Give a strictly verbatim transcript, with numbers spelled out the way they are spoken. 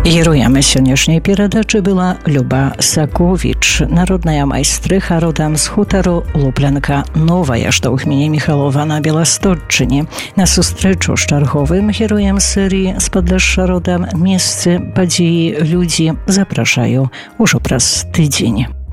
Героями сённяшняй перадачы была Люба Сакowicz, народная майстрыха родам з хутару Луплянка Новая, што ў гміне Міхалова на Беласточчыне. На сустрэчу з чарговым героем серыі з Падляшша родам месцы, падзеі, людзі запрашаю ўжо праз тыдзень.